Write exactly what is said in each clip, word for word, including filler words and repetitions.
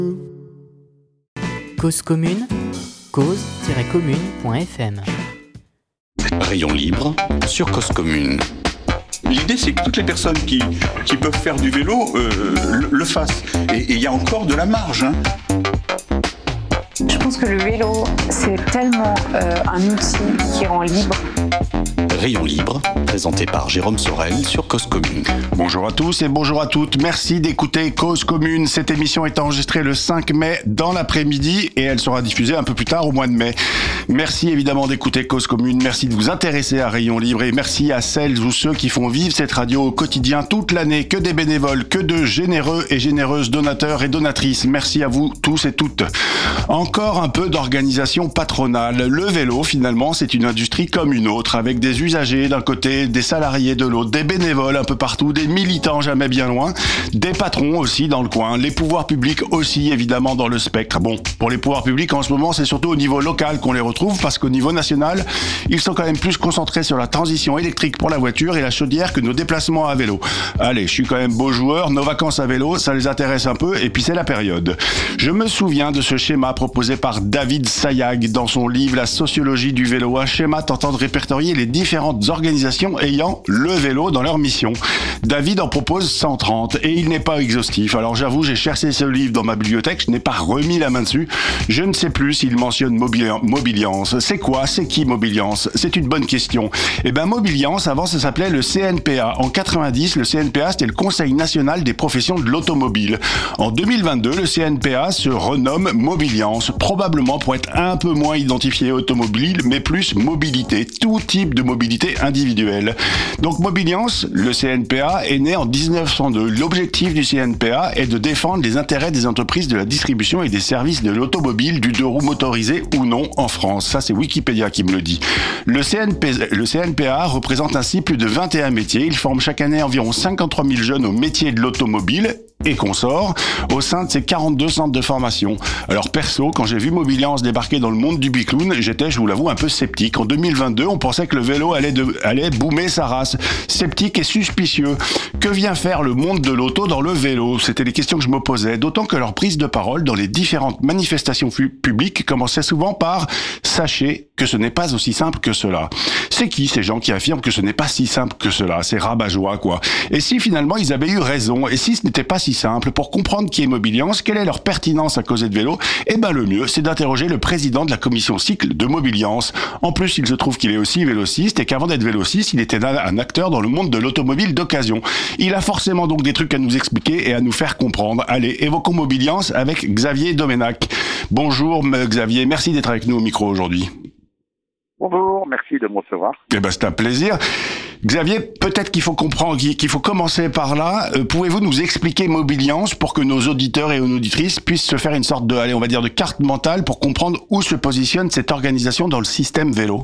Cause commune, cause tiret commune point f m. Rayon libre sur Cause commune. L'idée, c'est que toutes les personnes qui, qui peuvent faire du vélo euh, le, le fassent. Et il y a encore de la marge. Hein. Je pense que le vélo, c'est tellement euh, un outil qui rend libre. Rayon libre, présenté par Jérôme Sorel sur Cause commune. Bonjour à tous et bonjour à toutes. Merci d'écouter Cause commune. Cette émission est enregistrée le cinq mai dans l'après-midi et elle sera diffusée un peu plus tard au mois de mai. Merci évidemment d'écouter Cause commune. Merci de vous intéresser à Rayon libre et merci à celles ou ceux qui font vivre cette radio au quotidien toute l'année. Que des bénévoles, que de généreux et généreuses donateurs et donatrices. Merci à vous tous et toutes. Encore un peu d'organisation patronale. Le vélo, finalement, c'est une industrie comme une autre, avec des usagers d'un côté, des salariés de l'autre, des bénévoles un peu partout, des militants jamais bien loin, des patrons aussi dans le coin, les pouvoirs publics aussi évidemment dans le spectre. Bon, pour les pouvoirs publics en ce moment, c'est surtout au niveau local qu'on les retrouve, parce qu'au niveau national, ils sont quand même plus concentrés sur la transition électrique pour la voiture et la chaudière que nos déplacements à vélo. Allez, je suis quand même beau joueur, nos vacances à vélo, ça les intéresse un peu, et puis c'est la période. Je me souviens de ce schéma proposé par David Sayag dans son livre La sociologie du vélo, un schéma tentant de répertorier les différentes organisations ayant le vélo dans leur mission. David en propose cent trente et il n'est pas exhaustif. Alors j'avoue, j'ai cherché ce livre dans ma bibliothèque, je n'ai pas remis la main dessus. Je ne sais plus s'il mentionne Mobili- Mobiliance. C'est quoi? C'est qui Mobiliance? C'est une bonne question. Eh ben Mobiliance, avant ça s'appelait le C N P A. En quatre-vingt-dix, le C N P A c'était le Conseil national des professions de l'automobile. En deux mille vingt-deux, le C N P A se renomme Mobiliance, probablement pour être un peu moins identifié automobile, mais plus mobilité, tout type de mobilité individuelle. Donc Mobiliance, le C N P A, est né en dix-neuf cent deux. L'objectif du C N P A est de défendre les intérêts des entreprises de la distribution et des services de l'automobile, du deux roues motorisé ou non en France. Ça, c'est Wikipédia qui me le dit. Le C N P, le C N P A représente ainsi plus de vingt et un métiers. Il forme chaque année environ cinquante-trois mille jeunes au métier de l'automobile et consorts au sein de ces quarante-deux centres de formation. Alors perso, quand j'ai vu Mobiliance débarquer dans le monde du bicloun, j'étais, je vous l'avoue, un peu sceptique. En deux mille vingt-deux, on pensait que le vélo allait, de, allait boomer sa race. Sceptique et suspicieux. Que vient faire le monde de l'auto dans le vélo? C'était les questions que je me posais, d'autant que leur prise de parole dans les différentes manifestations fu- publiques commençait souvent par « Sachez que ce n'est pas aussi simple que cela ». C'est qui ces gens qui affirment que ce n'est pas si simple que cela? C'est rabat-joie, quoi. Et si finalement ils avaient eu raison, et si ce n'était pas si simple, pour comprendre qui est Mobiliance, quelle est leur pertinence à causer de vélo, eh ben le mieux, c'est d'interroger le président de la commission cycle de Mobiliance. En plus, il se trouve qu'il est aussi vélociste et qu'avant d'être vélociste, il était un acteur dans le monde de l'automobile d'occasion. Il a forcément donc des trucs à nous expliquer et à nous faire comprendre. Allez, évoquons Mobiliance avec Xavier Domenac. Bonjour Xavier, merci d'être avec nous au micro aujourd'hui. Bonjour, merci de me recevoir. Eh ben, c'est un plaisir. Xavier, peut-être qu'il faut comprendre, qu'il faut commencer par là. Euh, pouvez-vous nous expliquer Mobiliance pour que nos auditeurs et nos auditrices puissent se faire une sorte de, allez, on va dire, de carte mentale pour comprendre où se positionne cette organisation dans le système vélo?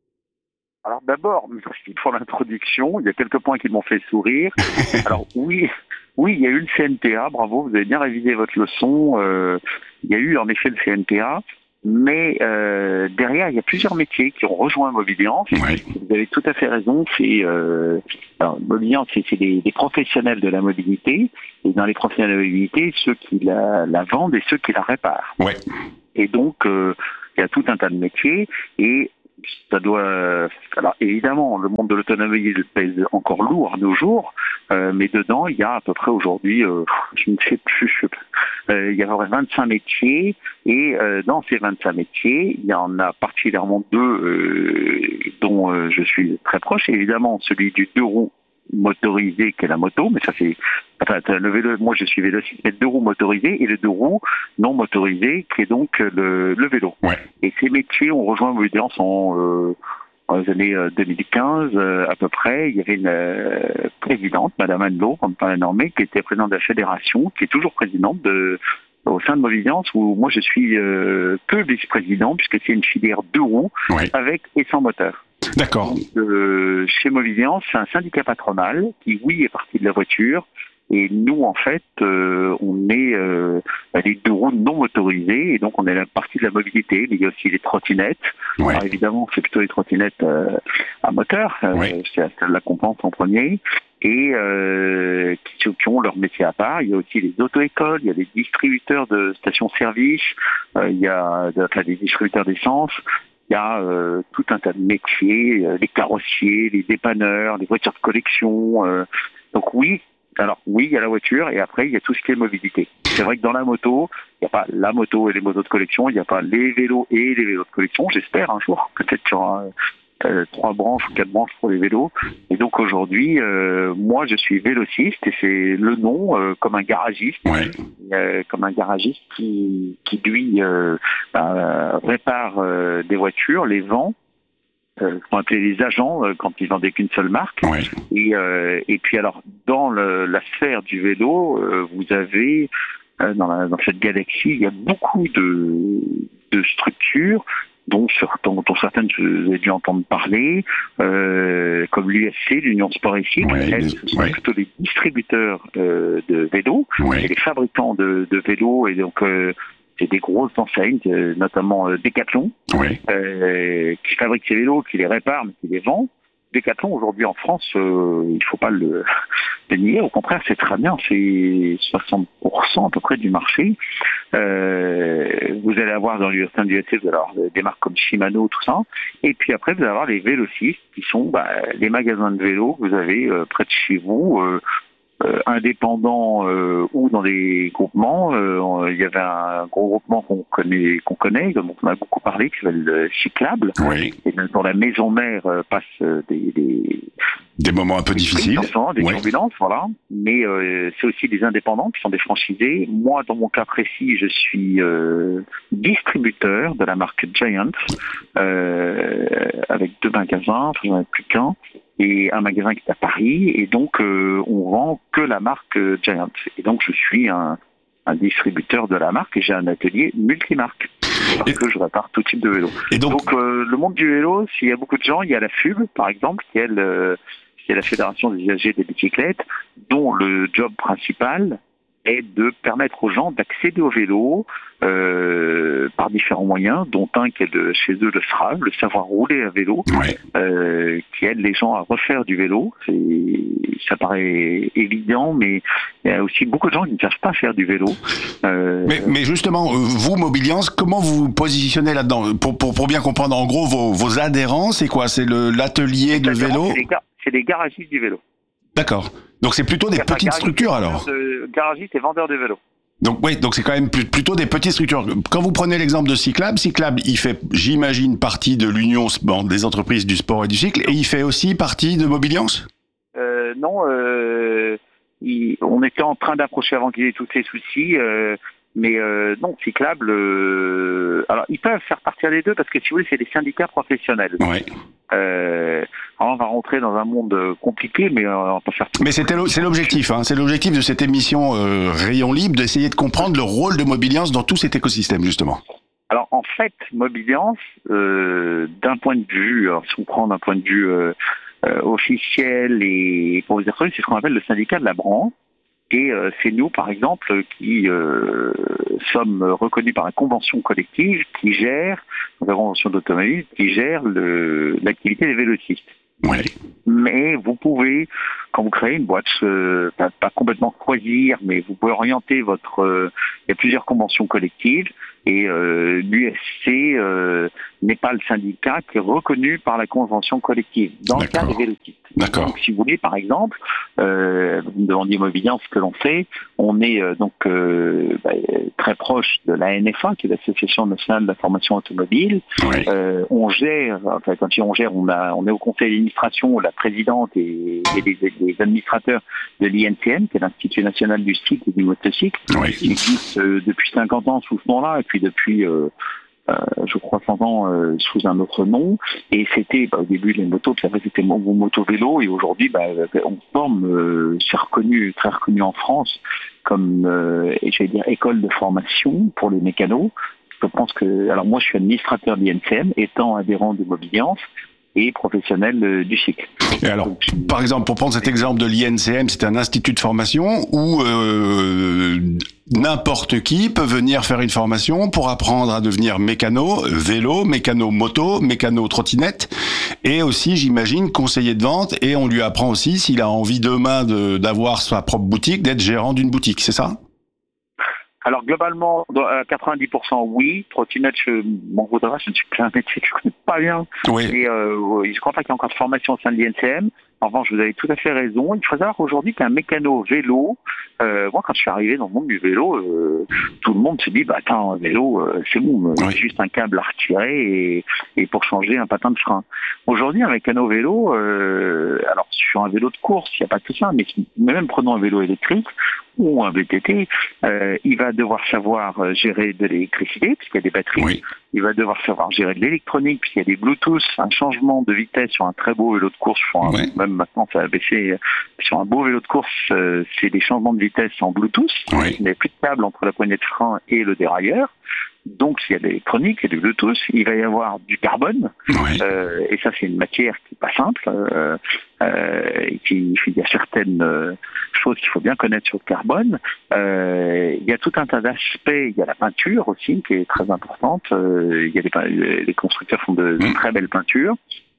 Alors d'abord, merci pour l'introduction. Il y a quelques points qui m'ont fait sourire. Alors oui, oui, il y a eu le C N P A. Bravo, vous avez bien révisé votre leçon. Euh, il y a eu en effet le C N P A. Mais euh, derrière, il y a plusieurs métiers qui ont rejoint Mobiliance. Oui. Vous avez tout à fait raison. C'est euh, alors, Mobiliance, c'est, c'est des, des professionnels de la mobilité. Et dans les professionnels de la mobilité, ceux qui la, la vendent et ceux qui la réparent. Ouais. Et donc, euh, il y a tout un tas de métiers. Et ça doit. Alors évidemment, le monde de l'automobile pèse encore lourd à nos jours, euh, mais dedans, il y a à peu près aujourd'hui, euh, je ne sais plus, euh, il y a à peu près vingt-cinq métiers, et euh, dans ces vingt-cinq métiers, il y en a particulièrement deux euh, dont euh, je suis très proche. Évidemment, celui du deux roues motorisé qu'est la moto, mais ça c'est enfin le vélo, moi je suis vélociste, mais deux roues motorisées et le deux roues non motorisé qui est donc le, le vélo. Ouais. Et ces métiers ont rejoint Mobiliance en euh, dans les années deux mille quinze euh, à peu près. Il y avait une euh, présidente, Madame Anne-Lo, comme pas la nommer, qui était présidente de la fédération, qui est toujours présidente de au sein de Mobiliance, où moi je suis euh, que vice-président, puisque c'est une filière deux roues, Ouais. avec et sans moteur. D'accord. Donc, euh, chez Mobiliance, c'est un syndicat patronal qui, oui, est parti de la voiture. Et nous, en fait, euh, on est euh, des deux roues non motorisées, et donc on est la partie de la mobilité. Mais il y a aussi les trottinettes. Ouais. Alors, évidemment, c'est plutôt les trottinettes euh, à moteur. Euh, Ouais. C'est celle-là qu'on pense en premier. et euh, qui, qui ont leur métier à part. Il y a aussi les auto-écoles, il y a les distributeurs de stations-service, euh, il y a enfin, des distributeurs d'essence. Il y a euh, tout un tas de métiers, euh, les carrossiers, les dépanneurs, les voitures de collection. Euh, donc oui, alors oui, il y a la voiture et après il y a tout ce qui est mobilité. C'est vrai que dans la moto, il n'y a pas la moto et les motos de collection, il n'y a pas les vélos et les vélos de collection. J'espère un jour, peut-être qu'il y aura euh, trois branches ou quatre branches pour les vélos. Et donc aujourd'hui, euh, moi je suis vélociste et c'est le nom euh, comme un garagiste, Ouais. euh, comme un garagiste qui, qui lui euh, bah, répare euh, des voitures, les vend. Euh, qu'on appelait les agents euh, quand ils vendaient qu'une seule marque. Ouais. Et, euh, et puis alors dans le, la sphère du vélo, euh, vous avez euh, dans, la, dans cette galaxie, il y a beaucoup de, de structures dont, dont, dont certaines vous avez dû entendre parler, euh, comme l'U F C, l'Union Sport et Cycle. Ouais, Elles, les- ce sont ouais. plutôt des distributeurs euh, de vélos Ouais. et les fabricants de, de vélos, et donc euh, c'est des grosses enseignes, euh, notamment euh, Decathlon, Ouais. euh, qui fabrique ces vélos, qui les répare, mais qui les vend. Decathlon, aujourd'hui en France, euh, il ne faut pas le, le nier. Au contraire, c'est très bien. C'est soixante pour cent à peu près du marché. Euh, vous allez avoir dans le sein du U F C, vous allez avoir des marques comme Shimano, tout ça. Et puis après, vous allez avoir les vélocistes, qui sont bah, les magasins de vélos que vous avez euh, près de chez vous, euh, Euh, indépendants euh, ou dans des groupements. Euh, il y avait un gros groupement qu'on connaît, qu'on connaît, dont on a beaucoup parlé, qui s'appelle euh, Cyclable. Oui. Et dans la maison mère euh, passent euh, des, des, Des moments un peu difficiles. des, des Ouais. turbulences, voilà. Mais euh, c'est aussi des indépendants qui sont des franchisés. Moi, dans mon cas précis, je suis euh, distributeur de la marque Giant, euh, avec deux magasins, enfin, j'en ai plus qu'un, et un magasin qui est à Paris, et donc euh, on vend que la marque euh, Giant. Et donc je suis un, un distributeur de la marque et j'ai un atelier multimarque, parce Et- que je répare tout type de vélo. Et donc, Donc euh, le monde du vélo, s'il y a beaucoup de gens, il y a la F U B par exemple, qui est, le, qui est la Fédération des usagers des bicyclettes, dont le job principal est de permettre aux gens d'accéder au vélo euh, par différents moyens, dont un qui est de, chez eux le S R A V, le savoir rouler à vélo, ouais. euh, qui aide les gens à refaire du vélo. C'est, ça paraît évident, mais il y a aussi beaucoup de gens qui ne savent pas faire du vélo. Euh, Mais, mais justement, euh, vous, Mobiliance, comment vous vous positionnez là-dedans pour, pour, pour bien comprendre, en gros, vos, vos adhérents, c'est quoi? C'est le, l'atelier de vélo? C'est des, ga- c'est des garagistes du vélo. D'accord. Donc c'est plutôt des Enfin, petites garagistes structures et alors. vendeurs de- Garagistes et vendeurs de vélo. Donc oui, donc c'est quand même plus- plutôt des petites structures. Quand vous prenez l'exemple de Cyclable, Cyclable, il fait, j'imagine, partie de l'Union bon, des entreprises du sport et du cycle, et il fait aussi partie de Mobiliance? Euh, non, euh, il- on était en train d'approcher avant qu'il y ait tous ces soucis, euh, mais euh, non, Cyclable, euh, alors ils peuvent faire partir les deux parce que si vous voulez, c'est des syndicats professionnels. Ouais. Euh, alors on va rentrer dans un monde compliqué, mais euh, on va pas faire tout. Mais c'était l'o- c'est l'objectif, hein, c'est l'objectif de cette émission euh, Rayon Libre, d'essayer de comprendre le rôle de Mobiliance dans tout cet écosystème, justement. Alors en fait, Mobiliance, euh, d'un point de vue, alors, si on prend d'un point de vue euh, euh, officiel et pour les entreprises, c'est ce qu'on appelle le syndicat de la branche. Et euh, c'est nous, par exemple, qui euh, sommes reconnus par la convention collective qui gère, la convention d'automobile, qui gère le, l'activité des vélocistes. Ouais. Mais vous pouvez, quand vous créez une boîte, euh, pas, pas complètement choisir, mais vous pouvez orienter votre... Euh, il y a plusieurs conventions collectives et euh, l'U F C euh, n'est pas le syndicat qui est reconnu par la convention collective dans le cas D'accord. des vélocistes. D'accord. Donc, si vous voulez, par exemple, euh, vous me demandiez Mobiliance, ce que l'on fait, on est euh, donc euh, bah, très proche de la N F A, qui est l'Association nationale de la formation automobile. Ouais. Euh, on gère, enfin quand je dis on gère, on, a, on est au conseil d'administration, la présidente et, et les, les administrateurs de l'I N C M, qui est l'Institut national du cycle et du motocycle, Ouais. qui existe euh, depuis cinquante ans sous ce nom-là, et puis depuis... Euh, Euh, je crois cent ans euh, sous un autre nom, et c'était bah, au début les motos, puis après c'était mon moto vélo, et aujourd'hui bah, on forme, euh, c'est reconnu, très reconnu en France comme euh, et j'allais dire école de formation pour les mécanos. Je pense que, alors moi je suis administrateur de l'I N C M, étant adhérent de Mobiliance, et professionnels euh, du cycle. Et alors, Donc, par exemple, pour prendre cet exemple de l'I N C M, c'est un institut de formation où euh, n'importe qui peut venir faire une formation pour apprendre à devenir mécano, vélo, mécano moto, mécano trottinette, et aussi, j'imagine, conseiller de vente, et on lui apprend aussi, s'il a envie demain de, d'avoir sa propre boutique, d'être gérant d'une boutique, c'est ça ? Alors globalement, à quatre-vingt-dix pour cent oui. Trottinette, je m'en voudrais, je ne suis pas un métier que je connais pas bien. Oui. Et euh, je ne crois pas qu'il y ait encore de formation au sein de l'I N C M. En revanche, vous avez tout à fait raison. Il faut savoir aujourd'hui qu'un mécano vélo, euh, moi quand je suis arrivé dans le monde du vélo, euh, tout le monde se dit, bah attends, un vélo, euh, c'est bon, c'est oui. juste un câble à retirer et, et pour changer un patin de frein. Aujourd'hui, un mécano vélo, euh, alors sur un vélo de course, il n'y a pas tout ça, mais même prenons un vélo électrique ou un V T T, euh, il va devoir savoir gérer de l'électricité, puisqu'il y a des batteries. Oui. Il va devoir savoir gérer de l'électronique, puisqu'il y a des Bluetooth, un changement de vitesse sur un très beau vélo de course. Un, oui. Même maintenant, ça a baissé. Sur un beau vélo de course, euh, c'est des changements de vitesse en Bluetooth. Oui. Il n'y a plus de câble entre la poignée de frein et le dérailleur. Donc, s'il y a de l'électronique et du Bluetooth, il va y avoir du carbone. Oui. Euh, et ça, c'est une matière qui n'est pas simple. Euh, euh, et qui, il y a certaines euh, choses qu'il faut bien connaître sur le carbone. Euh, il y a tout un tas d'aspects. Il y a la peinture aussi, qui est très importante. Euh, il y a des, les constructeurs font de, de très belles peintures.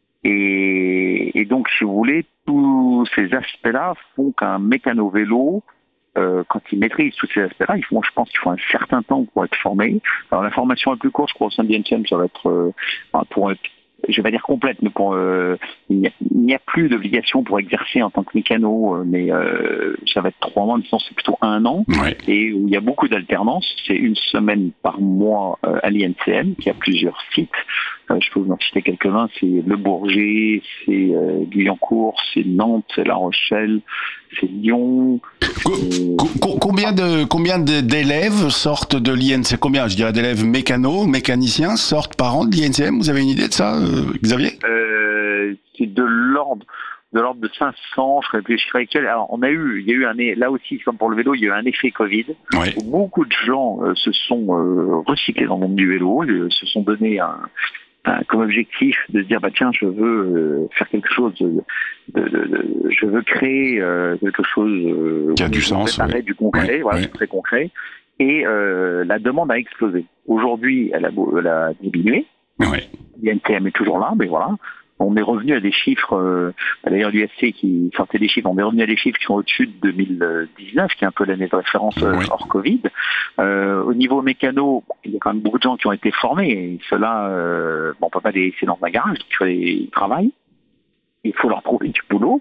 Et, et donc, si vous voulez, tous ces aspects-là font qu'un mécano-vélo, Euh, quand ils maîtrisent tous ces aspects-là, ils font, je pense qu'il faut un certain temps pour être formé. Alors la formation la plus courte, je crois, au sein de l'I N C M, ça va être, euh, enfin, pour être, je vais pas dire complète, mais pour, euh, il n'y a, il n'y a plus d'obligation pour exercer en tant que mécano, euh, mais euh, ça va être trois mois, maintenant c'est plutôt un an, ouais. et où il y a beaucoup d'alternance. C'est une semaine par mois euh, à l'I N C M, qui a plusieurs sites. Euh, je peux vous en citer quelques-uns. C'est Le Bourget, c'est euh, Guyancourt, c'est Nantes, c'est La Rochelle, c'est Lyon. Co- co- combien de combien de, d'élèves sortent de l'I N C M? Combien, je dirais, d'élèves mécanos, mécaniciens sortent par an de l'I N C M? Vous avez une idée de ça, euh, Xavier? euh, C'est de l'ordre de l'ordre de cinq cents. Je réfléchirai actuel. Alors, on a eu, il y a eu un, là aussi, comme pour le vélo, il y a eu un effet Covid. Oui. Où beaucoup de gens euh, se sont euh, recyclés dans le monde du vélo, euh, se sont donné un comme objectif de se dire bah tiens je veux euh, faire quelque chose de, de, de, de je veux créer euh, quelque chose euh, qui a du sens, oui. du concret, oui, voilà, oui. très concret, et euh, la demande a explosé. Aujourd'hui elle a, elle a diminué, oui. l'I N C M est toujours là, mais voilà, on est revenu à des chiffres, euh, d'ailleurs l'U F C qui sortait des chiffres, on est revenu à des chiffres qui sont au-dessus de deux mille dix-neuf, qui est un peu l'année de référence euh, oui. hors Covid. Euh, au niveau mécano, il y a quand même beaucoup de gens qui ont été formés, et ceux-là, euh, bon, on peut pas les laisser dans un garage, ils travaillent. Il faut leur trouver du boulot.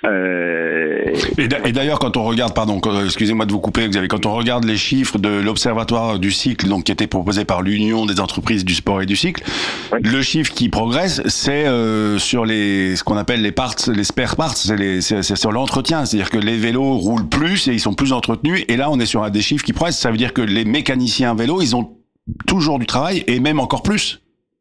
Euh... Et, et d'ailleurs, quand on regarde, pardon, excusez-moi de vous couper, Xavier, quand on regarde les chiffres de l'Observatoire du cycle, donc qui était proposé par l'Union des entreprises du sport et du cycle, oui. le chiffre qui progresse, c'est euh, sur les ce qu'on appelle les parts, les spare parts, c'est, les, c'est, c'est sur l'entretien, c'est-à-dire que les vélos roulent plus et ils sont plus entretenus. Et là, on est sur un des chiffres qui progressent. Ça veut dire que les mécaniciens vélos, ils ont toujours du travail et même encore plus.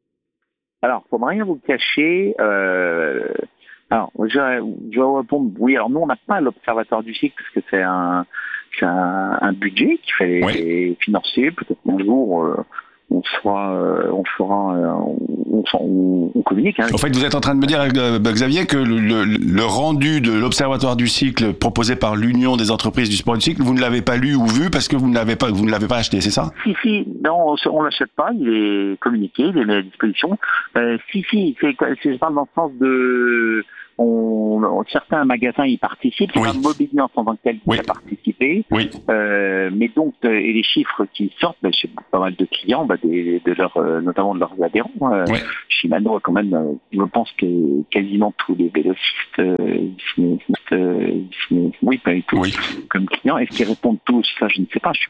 Alors, pour ne rien vous cacher. Euh... Alors, je, je vais répondre, oui, alors nous, on n'a pas l'Observatoire du cycle, parce que c'est un, c'est un, un budget qui fait oui. financer, peut-être un jour, euh, on fera, euh, on fera, euh, on, on, on communique. Hein. En fait, vous êtes en train de me dire, euh, Xavier, que le, le, le rendu de l'Observatoire du cycle proposé par l'Union des entreprises du sport et du cycle, vous ne l'avez pas lu ou vu parce que vous ne l'avez pas, vous ne l'avez pas acheté, c'est ça? Si, si, non, on ne l'achète pas, il est communiqué, il est mis à disposition. Euh, si, si, c'est, c'est, je parle dans le sens de... On, on, certains magasins y participent, c'est oui. un mobilier en tant que tel qui oui. a participé, oui. euh, mais donc euh, et les chiffres qui sortent, bah, chez pas mal de clients, bah, des, de leur, euh, notamment de leurs adhérents. Euh, oui. Shimano a quand même, euh, je pense que quasiment tous les vélocistes, euh, euh, oui, pas tous, oui. comme clients. Est-ce qu'ils répondent tous? Ça, je ne sais pas. Je suis